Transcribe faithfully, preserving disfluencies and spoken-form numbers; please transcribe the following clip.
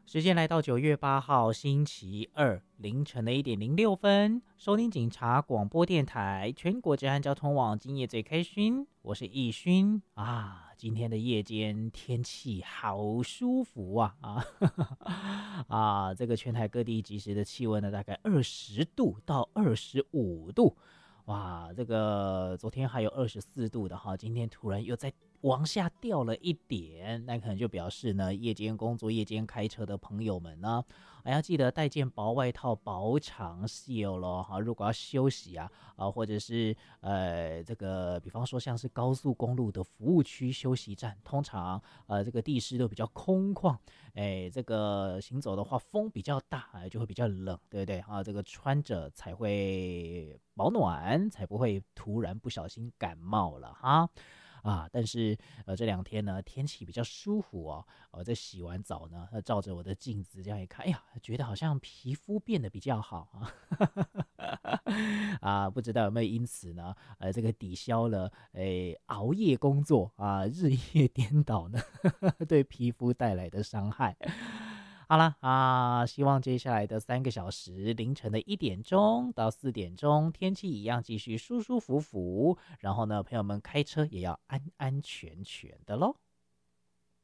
时间来到九月八号星期二凌晨的一点零六分，收听警察广播电台全国治安交通网，今夜最开心，我是易勋啊。今天的夜间天气好舒服啊啊啊！这个全台各地即时的气温呢，大概二十度到二十五度。哇，这个昨天还有二十四度的哈，今天突然又再往下掉了一点，那可能就表示呢，夜间工作、夜间开车的朋友们呢，还要记得带件薄外套、薄长袖咯哈。如果要休息啊，啊，或者是呃，这个比方说像是高速公路的服务区休息站，通常呃这个地势都比较空旷，哎，这个行走的话风比较大，哎，就会比较冷，对不对啊？这个穿着才会保暖，才不会突然不小心感冒了哈。啊，但是呃这两天呢天气比较舒服哦，我、呃、在洗完澡呢，照着我的镜子这样一看，哎呀，觉得好像皮肤变得比较好啊，啊，不知道有没有因此呢，呃，这个抵消了诶熬夜工作啊，日夜颠倒呢对皮肤带来的伤害。好了啊，希望接下来的三个小时，凌晨的一点钟到四点钟，天气一样继续舒舒服服。然后呢，朋友们开车也要安安全全的咯。